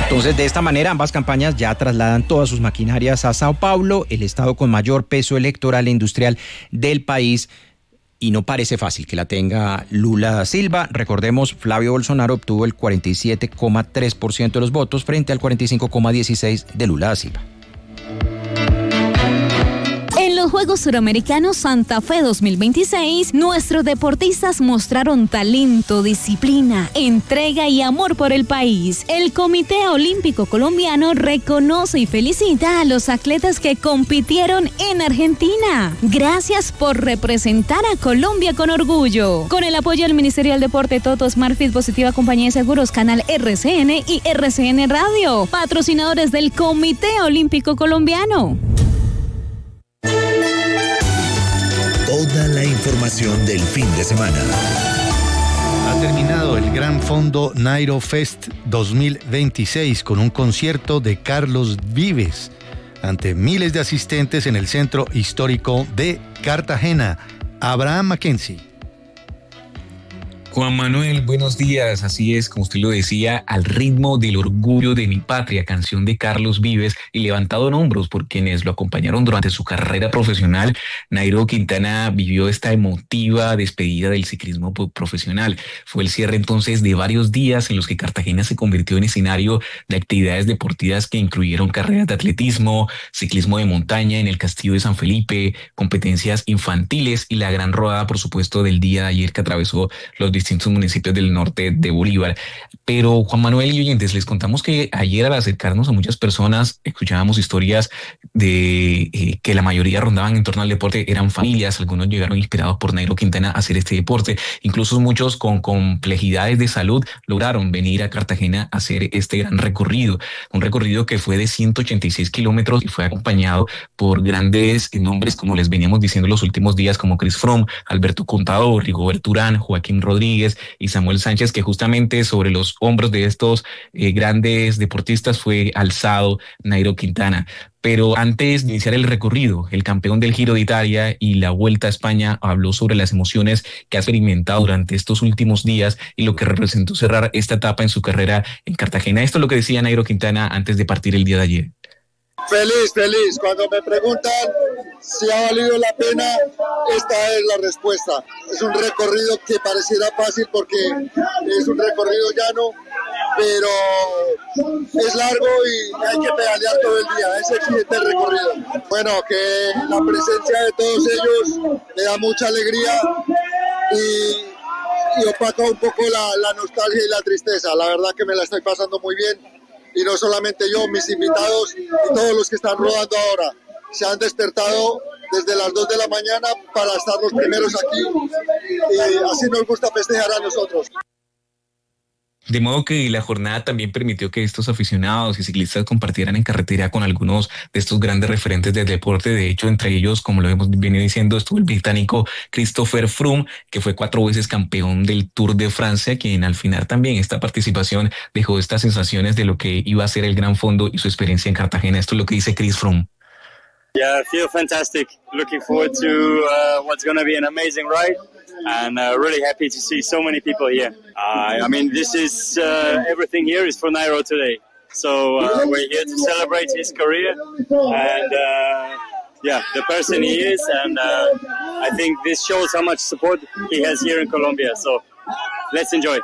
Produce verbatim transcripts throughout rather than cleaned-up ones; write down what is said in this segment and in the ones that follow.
Entonces, de esta manera, ambas campañas ya trasladan todas sus maquinarias a Sao Paulo, el estado con mayor peso electoral e industrial del país, y no parece fácil que la tenga Lula da Silva. Recordemos, Flavio Bolsonaro obtuvo el cuarenta y siete coma tres por ciento de los votos frente al cuarenta y cinco coma dieciséis por ciento de Lula da Silva. En los Juegos Suramericanos Santa Fe dos mil veintiséis, nuestros deportistas mostraron talento, disciplina, entrega y amor por el país. El Comité Olímpico Colombiano reconoce y felicita a los atletas que compitieron en Argentina. Gracias por representar a Colombia con orgullo. Con el apoyo del Ministerio del Deporte, Toto, Smartfit, Positiva Compañía de Seguros, Canal R C N y R C N Radio, patrocinadores del Comité Olímpico Colombiano. Toda la información del fin de semana. Ha terminado el Gran Fondo Nairo Fest dos mil veintiséis con un concierto de Carlos Vives ante miles de asistentes en el centro histórico de Cartagena. Abraham Mackenzie. Juan Manuel, buenos días. Así es, como usted lo decía, al ritmo del orgullo de mi patria, canción de Carlos Vives, y levantado en hombros por quienes lo acompañaron durante su carrera profesional, Nairo Quintana vivió esta emotiva despedida del ciclismo profesional. Fue el cierre entonces de varios días en los que Cartagena se convirtió en escenario de actividades deportivas que incluyeron carreras de atletismo, ciclismo de montaña en el Castillo de San Felipe, competencias infantiles y la gran rodada, por supuesto, del día de ayer que atravesó los distintos municipios del norte de Bolívar. Pero Juan Manuel y oyentes, les contamos que ayer, al acercarnos a muchas personas, escuchábamos historias de eh, que la mayoría rondaban en torno al deporte, eran familias, algunos llegaron inspirados por Nairo Quintana a hacer este deporte, incluso muchos con complejidades de salud lograron venir a Cartagena a hacer este gran recorrido, un recorrido que fue de ciento ochenta y seis kilómetros y fue acompañado por grandes nombres, como les veníamos diciendo los últimos días, como Chris Froome, Alberto Contador, Rigoberto Urán, Joaquín Rodríguez y Samuel Sánchez, que justamente sobre los hombros de estos eh, grandes deportistas fue alzado Nairo Quintana. Pero antes de iniciar el recorrido, el campeón del Giro de Italia y la Vuelta a España habló sobre las emociones que ha experimentado durante estos últimos días y lo que representó cerrar esta etapa en su carrera en Cartagena. Esto es lo que decía Nairo Quintana antes de partir el día de ayer. Feliz, feliz. Cuando me preguntan si ha valido la pena, esta es la respuesta. Es un recorrido que pareciera fácil porque es un recorrido llano, pero es largo y hay que pedalear todo el día. Es exigente el recorrido. Bueno, que la presencia de todos ellos me da mucha alegría y, y opaca un poco la, la nostalgia y la tristeza. La verdad que me la estoy pasando muy bien. Y no solamente yo, mis invitados y todos los que están rodando ahora. Se han despertado desde las dos de la mañana para estar los primeros aquí y así nos gusta festejar a nosotros. De modo que la jornada también permitió que estos aficionados y ciclistas compartieran en carretera con algunos de estos grandes referentes del deporte. De hecho, entre ellos, como lo hemos venido diciendo, estuvo el británico Christopher Froome, que fue cuatro veces campeón del Tour de Francia, quien al final también esta participación dejó estas sensaciones de lo que iba a ser el Gran Fondo y su experiencia en Cartagena. Esto es lo que dice Chris Froome. Yeah, I feel fantastic. Looking forward to uh, what's going to be an amazing ride. And uh, really happy to see so many people here. Uh, I mean, this is uh, everything here is for Nairo today. So uh, we're here to celebrate his career and uh, yeah, the person he is. And uh, I think this shows how much support he has here in Colombia. So let's enjoy.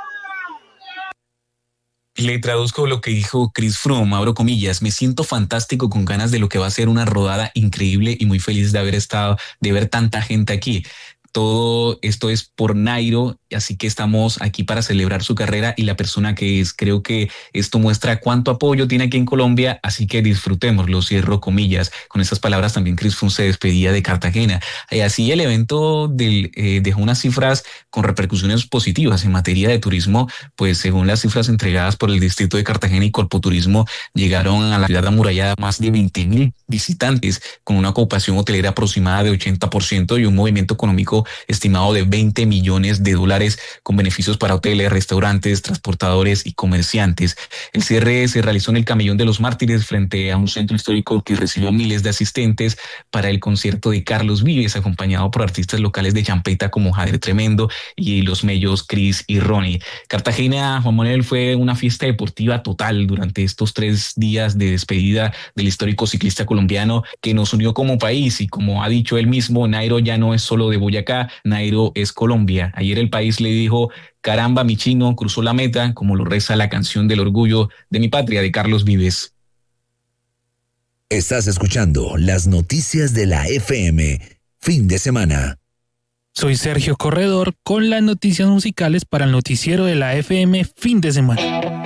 Le traduzco lo que dijo Chris Froome, abro comillas: me siento fantástico, con ganas de lo que va a ser una rodada increíble y muy feliz de haber estado, de ver tanta gente aquí. Todo esto es por Nairo, así que estamos aquí para celebrar su carrera y la persona que es. Creo que esto muestra cuánto apoyo tiene aquí en Colombia, así que disfrutémoslo, cierro comillas. Con estas palabras también Chris Froome se despedía de Cartagena. Y así el evento del, eh, dejó unas cifras con repercusiones positivas en materia de turismo, pues según las cifras entregadas por el distrito de Cartagena y Corpoturismo, llegaron a la ciudad amurallada más de veinte mil visitantes, con una ocupación hotelera aproximada de ochenta por ciento y un movimiento económico monto estimado de veinte millones de dólares con beneficios para hoteles, restaurantes, transportadores y comerciantes. El cierre se realizó en el Camellón de los Mártires frente a un centro histórico que recibió miles de asistentes para el concierto de Carlos Vives, acompañado por artistas locales de champeta como Jader Tremendo y los mellos Chris y Ronnie. Cartagena, Juan Manuel, fue una fiesta deportiva total durante estos tres días de despedida del histórico ciclista colombiano que nos unió como país, y como ha dicho él mismo, Nairo ya no es solo de Boyacá, Nairo es Colombia. Ayer el país le dijo: caramba, mi chino cruzó la meta, como lo reza la canción del orgullo de mi patria de Carlos Vives. Estás escuchando las noticias de la F M, fin de semana. Soy Sergio Corredor con las noticias musicales para el noticiero de la F M fin de semana.